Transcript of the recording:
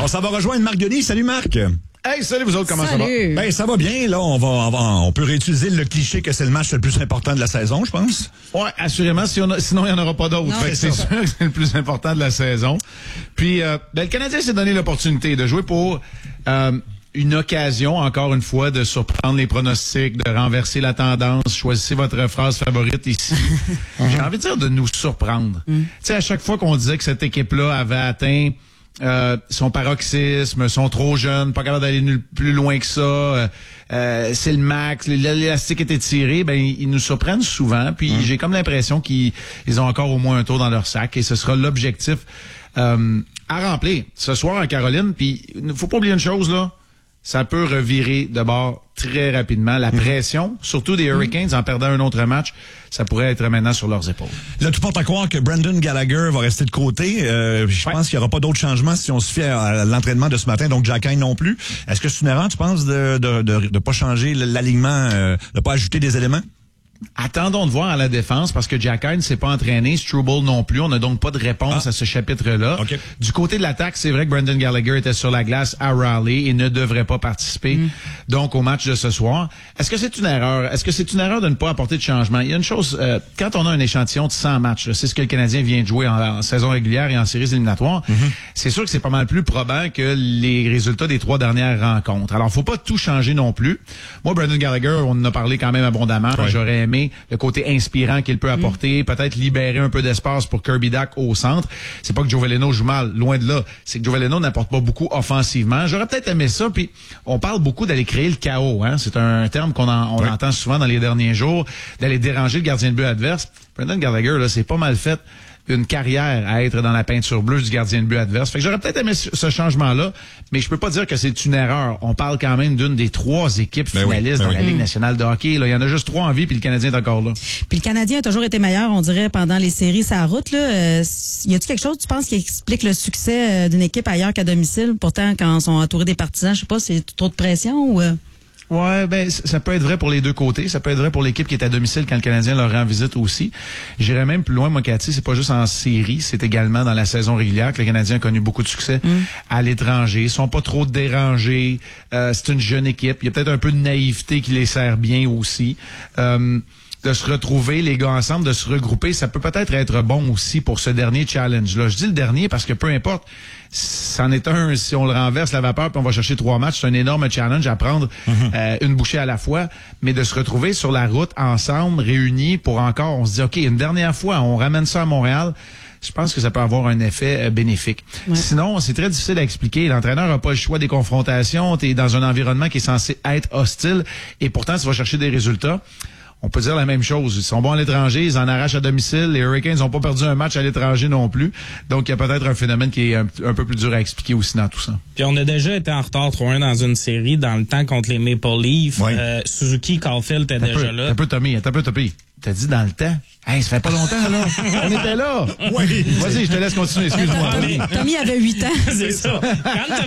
On s'en va rejoindre Marc Denis. Salut Marc. Hey, salut vous autres, comment ça va? Ben, ça va bien, là. On peut réutiliser le cliché que c'est le match le plus important de la saison, je pense. Ouais, assurément, sinon il n'y en aura pas d'autres. C'est sûr que c'est le plus important de la saison. Puis, le Canadien s'est donné l'opportunité de jouer pour une occasion, encore une fois, de surprendre les pronostics, de renverser la tendance. Choisissez votre phrase favorite ici. J'ai envie de dire de nous surprendre. Tu sais, à chaque fois qu'on disait que cette équipe-là avait atteint son paroxysme, sont trop jeunes, pas capables d'aller plus loin que ça, c'est le max, l'élastique était tiré, ben ils nous surprennent souvent, puis j'ai comme l'impression qu'ils ont encore au moins un tour dans leur sac, et ce sera l'objectif à remplir ce soir en Caroline. Puis il ne faut pas oublier une chose, là, ça peut revirer de bord très rapidement. La pression, surtout des Hurricanes, en perdant un autre match, ça pourrait être maintenant sur leurs épaules. Là, tout porte à croire que Brendan Gallagher va rester de côté. Je pense qu'il n'y aura pas d'autres changements si on se fie à l'entraînement de ce matin, donc Jack Hine non plus. Est-ce que c'est une erreur, tu penses, de pas changer l'alignement, de pas ajouter des éléments? Attendons de voir à la défense, parce que Jack Hine s'est pas entraîné, Struble non plus. On n'a donc pas de réponse à ce chapitre-là. Okay. Du côté de l'attaque, c'est vrai que Brendan Gallagher était sur la glace à Raleigh et ne devrait pas participer donc au match de ce soir. Est-ce que c'est une erreur? Est-ce que c'est une erreur de ne pas apporter de changement? Il y a une chose, quand on a un échantillon de 100 matchs, c'est ce que le Canadien vient de jouer en saison régulière et en séries éliminatoires, c'est sûr que c'est pas mal plus probant que les résultats des 3 dernières rencontres. Alors, faut pas tout changer non plus. Moi, Brendan Gallagher, on en a parlé quand même abondamment. Ouais. J'aurais aimé le côté inspirant qu'il peut apporter, peut-être libérer un peu d'espace pour Kirby Dach au centre. C'est pas que Joe Veleno joue mal, loin de là. C'est que Joe Veleno n'apporte pas beaucoup offensivement. J'aurais peut-être aimé ça, puis on parle beaucoup d'aller créer le chaos. Hein? C'est un terme qu'on entend souvent dans les derniers jours, d'aller déranger le gardien de but adverse. Brendan Gallagher, là, c'est pas mal fait une carrière à être dans la peinture bleue du gardien de but adverse. Fait que j'aurais peut-être aimé ce changement-là, mais je peux pas dire que c'est une erreur. On parle quand même d'une des 3 équipes finalistes dans la Ligue nationale de hockey. Là, il y en a juste 3 en vie, puis le Canadien est encore là. Puis le Canadien a toujours été meilleur, on dirait, pendant les séries sa route. Là, y a-t-il quelque chose, tu penses, qui explique le succès d'une équipe ailleurs qu'à domicile? Pourtant, quand ils sont entourés des partisans, je sais pas, c'est trop de pression ou... Ouais, ben ça peut être vrai pour les deux côtés. Ça peut être vrai pour l'équipe qui est à domicile quand le Canadien leur rend visite aussi. J'irais même plus loin, moi, Cathy, c'est pas juste en série, c'est également dans la saison régulière que le Canadien a connu beaucoup de succès à l'étranger. Ils sont pas trop dérangés. C'est une jeune équipe. Il y a peut-être un peu de naïveté qui les sert bien aussi. De se retrouver, les gars ensemble, de se regrouper, ça peut peut-être être bon aussi pour ce dernier challenge-là. Je dis le dernier parce que peu importe, c'en est un, si on le renverse la vapeur puis on va chercher 3 matchs, c'est un énorme challenge à prendre une bouchée à la fois, mais de se retrouver sur la route ensemble, réunis pour encore, on se dit, OK, une dernière fois, on ramène ça à Montréal. Je pense que ça peut avoir un effet bénéfique. Ouais. Sinon, c'est très difficile à expliquer. L'entraîneur n'a pas le choix des confrontations. Tu es dans un environnement qui est censé être hostile et pourtant, tu vas chercher des résultats. On peut dire la même chose. Ils sont bons à l'étranger, ils en arrachent à domicile. Les Hurricanes n'ont pas perdu un match à l'étranger non plus. Donc, il y a peut-être un phénomène qui est un peu plus dur à expliquer aussi dans tout ça. Puis on a déjà été en retard 3-1 dans une série dans le temps contre les Maple Leafs. Oui. Suzuki, Caulfield était déjà là. T'as un peu Tommy. T'as dit dans le temps? Hey, ça fait pas longtemps, là. On était là. Oui. Vas-y, je te laisse continuer. Excuse-moi. Tommy avait 8 ans. C'est ça. Quand t'as